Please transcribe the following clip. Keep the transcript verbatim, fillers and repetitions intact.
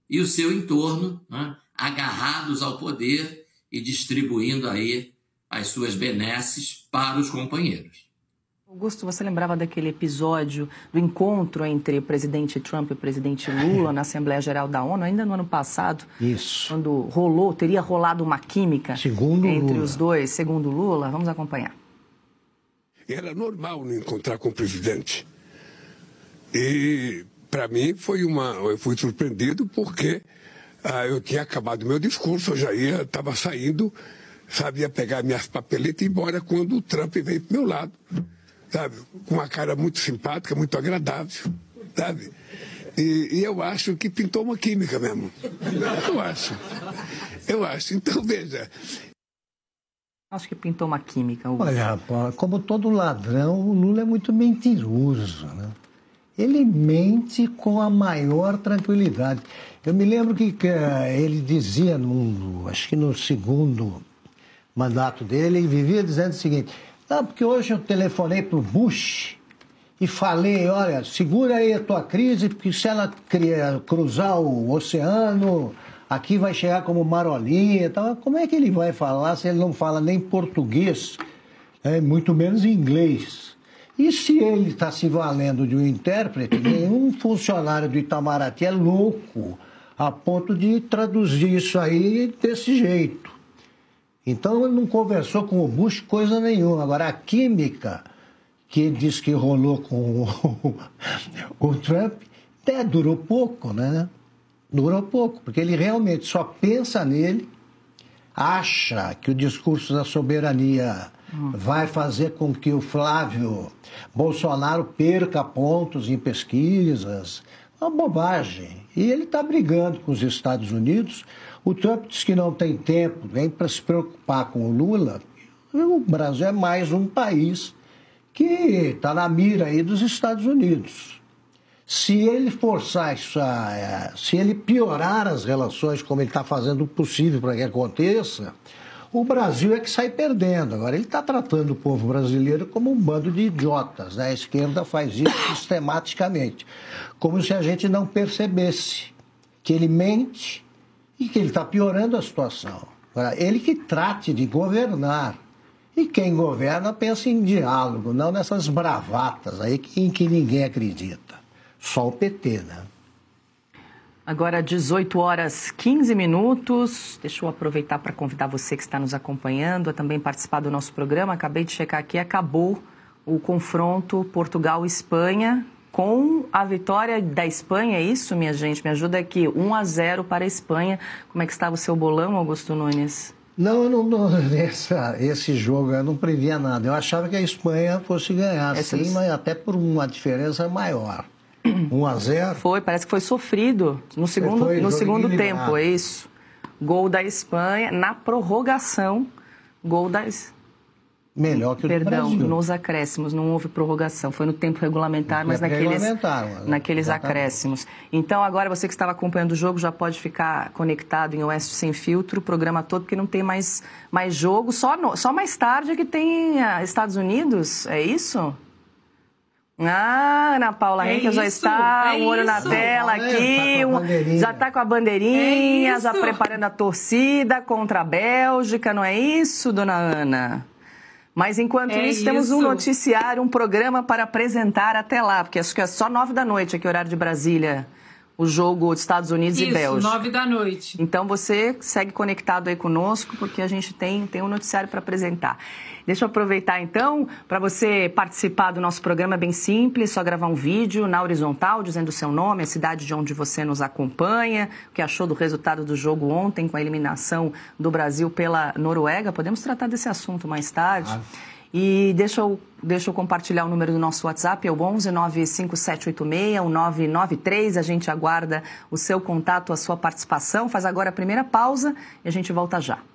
e o seu entorno, né, agarrados ao poder e distribuindo aí as suas benesses para os companheiros. Augusto, você lembrava daquele episódio do encontro entre o presidente Trump e o presidente Lula na Assembleia Geral da ONU, ainda no ano passado? Isso. Quando rolou, teria rolado uma química segundo entre Lula. os dois, segundo Lula. Vamos acompanhar. Era normal não encontrar com o presidente. E, para mim, foi uma, eu fui surpreendido porque ah, eu tinha acabado meu discurso, eu já ia, estava saindo, sabia pegar minhas papeletas e ir embora quando o Trump veio para o meu lado. Sabe, com uma cara muito simpática, muito agradável, sabe? E, e eu acho que pintou uma química mesmo. Eu acho. Eu acho. Então, veja. Acho que pintou uma química. Augusto. Olha, rapaz, como todo ladrão, o Lula é muito mentiroso, né? Ele mente com a maior tranquilidade. Eu me lembro que, que ele dizia, no, acho que no segundo mandato dele, ele vivia dizendo o seguinte... Não, porque hoje eu telefonei para o Bush e falei, olha, segura aí a tua crise, porque se ela cruzar o oceano, aqui vai chegar como marolinha e tal. Como é que ele vai falar se ele não fala nem português, é, muito menos inglês? E se ele está se valendo de um intérprete, nenhum funcionário do Itamaraty é louco a ponto de traduzir isso aí desse jeito. Então, ele não conversou com o Bush coisa nenhuma. Agora, a química que ele disse que rolou com o, o Trump até durou pouco, né? Durou pouco, porque ele realmente só pensa nele, acha que o discurso da soberania hum. vai fazer com que o Flávio Bolsonaro perca pontos em pesquisas. Uma bobagem. E ele está brigando com os Estados Unidos. O Trump diz que não tem tempo nem para se preocupar com o Lula. O Brasil é mais um país que está na mira aí dos Estados Unidos. Se ele forçar isso, a, se ele piorar as relações como ele está fazendo o possível para que aconteça, o Brasil é que sai perdendo. Agora, ele está tratando o povo brasileiro como um bando de idiotas, né? A esquerda faz isso sistematicamente, como se a gente não percebesse que ele mente e que ele está piorando a situação. Agora, ele que trate de governar. E quem governa pensa em diálogo, não nessas bravatas aí em que ninguém acredita. Só o P T, né? Agora, dezoito horas, quinze minutos. Deixa eu aproveitar para convidar você que está nos acompanhando a também participar do nosso programa. Acabei de checar aqui, acabou o confronto Portugal-Espanha com a vitória da Espanha. É isso, minha gente? Me ajuda aqui. um a zero para a Espanha. Como é que estava o seu bolão, Augusto Nunes? Não, eu não, não essa, esse jogo eu não previa nada. Eu achava que a Espanha fosse ganhar, essa sim, mas até por uma diferença maior. um a zero. Foi, parece que foi sofrido no segundo, foi, no segundo tempo, é isso. Gol da Espanha na prorrogação. Gol da Espanha. Melhor que o Perdão, do Brasil. nos acréscimos, não houve prorrogação, foi no tempo regulamentar, mas naqueles, naqueles acréscimos. Então, agora você que estava acompanhando o jogo já pode ficar conectado em Oeste Sem Filtro, o programa todo, porque não tem mais, mais jogo, só, no, só mais tarde que tem uh, Estados Unidos, é isso? Ah, Ana Paula é Henkel já está, é um olho isso. na tela aqui, tá já está com a bandeirinha, é já preparando a torcida contra a Bélgica, não é isso, dona Ana? Mas enquanto é isso, isso, temos um noticiário, um programa para apresentar até lá, porque acho que é só nove da noite aqui, horário de Brasília, o jogo dos Estados Unidos isso, e Bélgica. Isso, nove da noite. Então você segue conectado aí conosco, porque a gente tem, tem um noticiário para apresentar. Deixa eu aproveitar então, para você participar do nosso programa, é bem simples, só gravar um vídeo na horizontal, dizendo o seu nome, a cidade de onde você nos acompanha, o que achou do resultado do jogo ontem, com a eliminação do Brasil pela Noruega. Podemos tratar desse assunto mais tarde. Ah. E deixa eu, deixa eu compartilhar o número do nosso WhatsApp, é o onze nove cinco sete oito seis um nove nove três. A gente aguarda o seu contato, a sua participação. Faz agora a primeira pausa e a gente volta já.